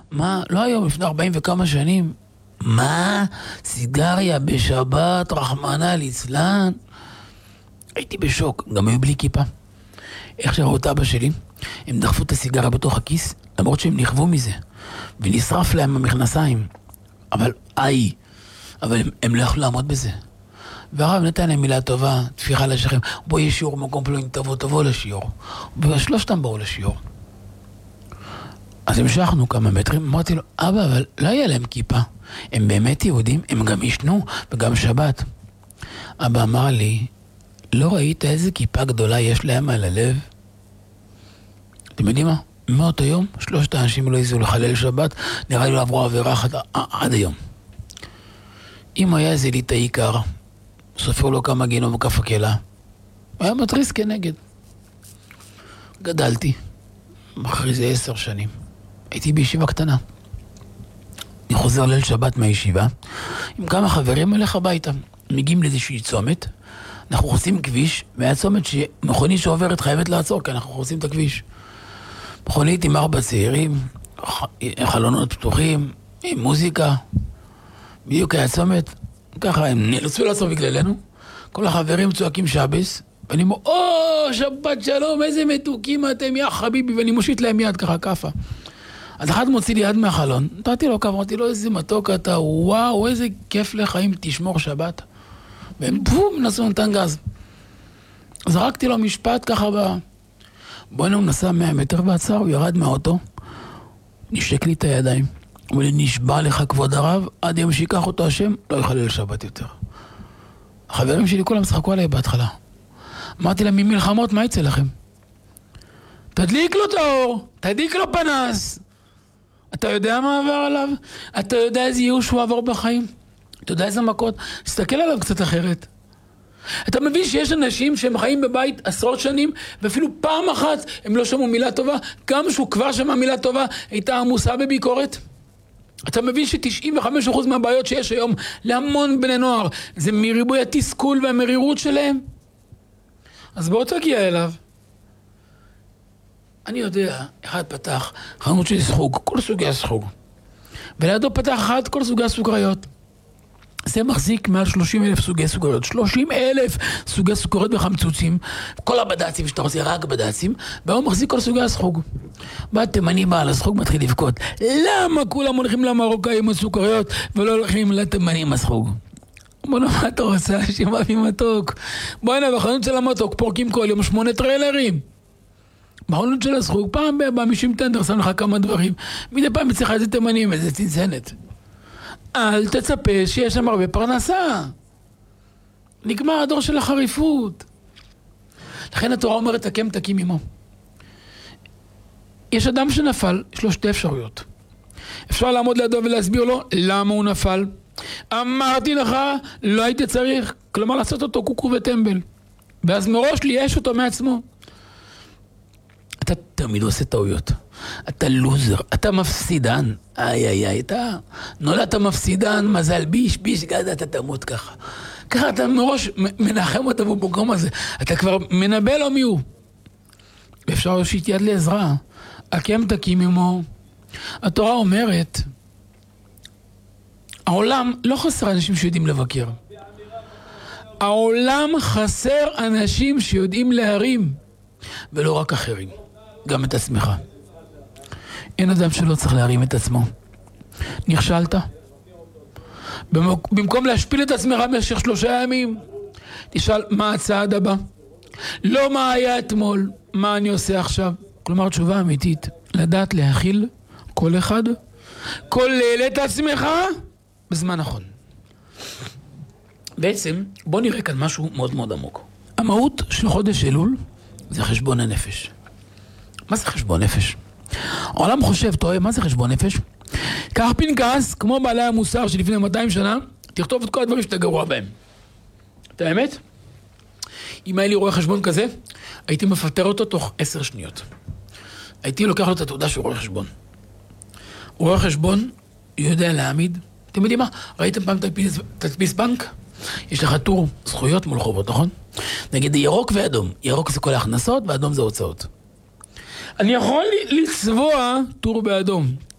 מה? לא היום, לפני 40 וכמה שנים. מה? סיגריה בשבת, רחמנא ליצלן? הייתי בשוק, גם היו בלי כיפה. איך שראו את אבא שלי, הם דחפו את הסיגריה בתוך הכיס, למרות שהם נכוו מזה, ונשרף להם המכנסיים. אבל הם לא יכלו לעמוד בזה. והרב נתן להם מילה טובה, תפיחה לשכם, בוא יש שיעור מקום פלואים, תבוא לשיעור. ושלושתם באו לשיעור. אז המשכנו כמה מטרים, אמרתי לו, אבא, אבל לא היה להם כיפה. הם באמת יהודים, הם גם ישנו, וגם שבת. אבא אמר לי, לא ראית איזה כיפה גדולה יש להם על הלב? אתם יודעים מה? מאותו יום, 3 אנשים לא יזו לחלל שבת, נראה לי לא עברו עבירה אחת עד היום. אם היה איזה ליטאי עיקר, סופר לו כמה גינו וכף הקלה, היה מטריס כנגד. גדלתי, אחרי זה 10 שנים. הייתי בישיבה קטנה. אני חוזר ליל שבת מהישיבה, עם כמה חברים הולך הביתה. מגיעים לאיזושהי צומת, אנחנו חוסים כביש, והצומת שמכונית שעוברת חייבת לעצור, כי אנחנו חוסים את הכביש. מכונית עם 4 צעירים, חלונות פתוחים, עם מוזיקה. בדיוק היה צומת, ככה הם נאלצו לעצור בגללנו. כל החברים צועקים שבס, ואני אומר, שבת שלום, איזה מתוקים אתם, יא חביבי, ואני מושיט להם יד ככה, כפה. אז אחד מוציא לי יד מהחלון, נתתי לו כפה, אמרתי לו, איזה מתוק אתה, וואו, איזה כיף לך אם תשמור שבת. והם בום, נסו נתן גז. זרקתי לו משפט ככה בואי הוא נסע 100 מטר ועצר, הוא ירד מהאוטו, נשק לי את הידיים. הוא נשבע לך כבוד הרב, עד יום שיקח אותו השם, לא יחלל שבת יותר. החברים שלי כולם שחקו עליי בהתחלה. אמרתי להם, ממלחמות, מה יצא לכם? תדליק לו את האור, תדליק לו פנס. אתה יודע מה עבר עליו? אתה יודע איזה ייאוש הוא עבור בחיים? אתה יודע איזה מכות? תסתכל עליו קצת אחרת. אתה מבין שיש אנשים שהם חיים בבית 10 שנים, ואפילו פעם אחת הם לא שמעו מילה טובה, גם שהוא כבר שמע מילה טובה, הייתה עמוסה בביקורת? אתה מבין ש95% מהבעיות שיש היום להמון בני נוער, זה מריבוי התסכול והמרירות שלהם? אז בואו תגיע אליו. אני יודע, אחד פתח חנות של סחוג, כל סוגי הסחוג. ולידו פתח אחד כל סוגי הסוכריות. זה מחזיק מעל 30,000 סוגי סוכריות, 30,000 סוגי סוכריות וחמצוצים, כל הבד"צים שאתה רוצה, רק בד"צים, והוא מחזיק כל סוגי הסחוג. בתימני בעל הסחוג מתחיל לבכות, למה כולם הולכים למרוקאים הסוכריות ולא הולכים לתימנים הסחוג? בוא מה אתה רוצה, שמאפי מתוק. בוא הנה, בחנות של המתוק פורקים כל יום 8 טריילרים. בחנות של הסחוג, פעם ב-50 טנדר שם לך כמה דברים, מדי פעם יצליח איזה תימנים, איזה צנצנת. אל תצפה שיש שם הרבה פרנסה. נגמר הדור של החריפות. לכן התורה אומרת, תקים עמו. יש אדם שנפל, יש לו 2 אפשרויות. אפשר לעמוד לידו ולהסביר לו למה הוא נפל. אמרתי לך, לא היית צריך, כלומר לעשות אותו קוקו וטמבל. ואז מראש לייאש אותו מעצמו. אתה תמיד עושה טעויות. אתה לוזר, אתה מפסידן. אתה נולדת מפסידן, מזל ביש גד, אתה תמות ככה. ככה אתה מראש מנחם אותה במקום הזה. אתה כבר מנבא לו מי הוא. ואפשר להושיט יד לעזרה. הקם תקים עמו. התורה אומרת, העולם לא חסר אנשים שיודעים לבקר. העולם חסר אנשים שיודעים להרים. ולא רק אחרים. גם את עצמך. אין אדם שלא צריך להרים את עצמו. נכשלת? במקום להשפיל את עצמך במשך 3 ימים, תשאל מה הצעד הבא. לא מה היה אתמול, מה אני עושה עכשיו. כלומר, תשובה אמיתית. לדעת להכיל כל אחד, כולל את עצמך, בזמן נכון. בעצם, בוא נראה כאן משהו מאוד מאוד עמוק. המהות של חודש אלול זה חשבון הנפש. מה זה חשבון נפש? העולם חושב, טועה, מה זה חשבון נפש? קח פנקס, כמו בעלי המוסר שלפני 200 שנה, תכתוב את כל הדברים שאתה גרוע בהם. את האמת? אם היה לי רואה חשבון כזה, הייתי מפטר אותו תוך 10 שניות. הייתי לוקח לו את התעודה של רואה חשבון. רואה חשבון יודע להעמיד. אתם יודעים מה? ראיתם פעם תדפיס בנק? יש לך טור זכויות מול חובות, נכון? נגיד ירוק ואדום. ירוק זה כל ההכנסות ואדום זה הוצאות. אני יכול לצבוע טור באדום.